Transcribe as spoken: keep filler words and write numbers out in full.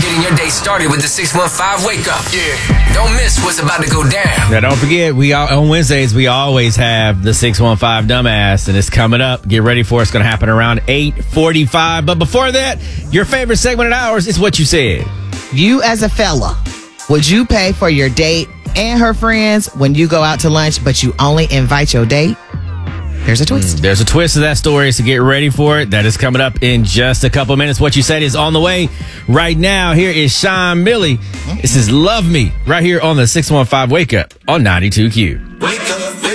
getting your day started with the six one five Wake Up. Yeah. Don't miss what's about to go down. Now, don't forget, we all, on Wednesdays, we always have the six one five Dumbass, and it's coming up. Get ready for it. It's going to happen around eight forty-five. But before that, your favorite segment of ours is What You Said. You as a fella, would you pay for your date and her friends when you go out to lunch, but you only invite your date? There's a twist. Mm, there's a twist to that story, so get ready for it. That is coming up in just a couple minutes. What You Said is on the way right now. Here is Sean Millie. This is Love Me right here on the six one five Wake Up on ninety-two Q. Wake up.